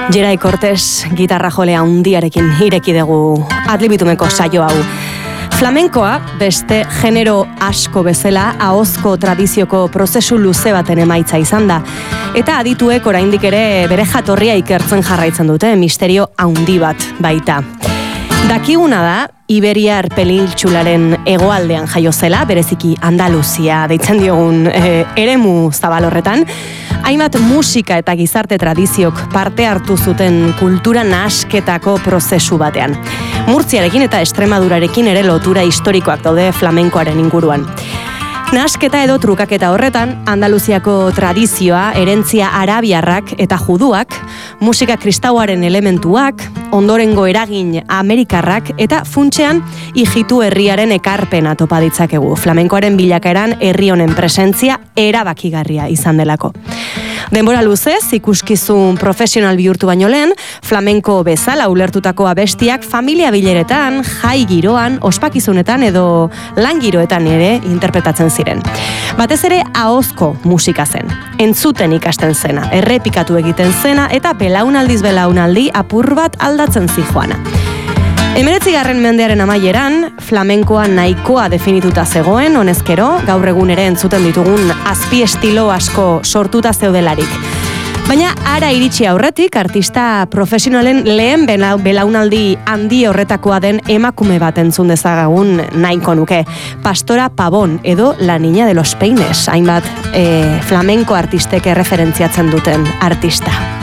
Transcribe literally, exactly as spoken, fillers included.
Gerai Cortés gitarra jolea handiarekin ireki dugu Adlibitumeko saio hau. Flamenkoa beste genero asko bezala ahozko tradizioko prozesu luze baten emaitza izan da. Eta adituek oraindik ere bere jatorria ikertzen jarraitzen dute, misterio handi bat baita. Dakiguna da, Iberiar penintsularen hegoaldean jaio zela, bereziki Andaluzia deitzen diogun e, eremu zabal horretan, hainbat musika eta gizarte tradiziok parte hartu zuten kultura nahasketako prozesu batean. Murtziarekin eta Extremadurarekin ere lotura historikoak daude flamenkoaren inguruan. Nahasketa edo trukaketa horretan, Andaluziako tradizioa, herentzia arabiarrak eta juduak, musika kristauaren elementuak, ondorengo eragin amerikarrak eta funtsean hijitu herriaren ekarpena topa ditzakegu. Flamenkoaren bilakaeran herri honen presentzia erabakigarria izan delako. Denbora luzez, ikuskizun profesional bihurtu baino lehen, flamenko bezala ulertutako abestiak familia bileretan, jai giroan, ospakizunetan edo lan giroetan ere interpretatzen ziren. Batez ere ahozko musika zen, entzuten ikasten zena, errepikatu egiten zena eta belaunaldiz belaunaldi apur bat aldatzen zijoana. Hemeretzigarren mendearen amaieran, flamenkoa nahikoa definituta zegoen, honezkero, gaur egun ere entzuten ditugun azpi estilo asko sortuta zeudelarik. Baina ara iritsi aurretik, artista profesionalen lehen belaunaldi handi horretakoa den emakume bat entzun dezagun nahiko nuke. Pastora Pavón edo La Niña de los Peines, hainbat eh, flamenko artistek erreferentziatzen duten artista.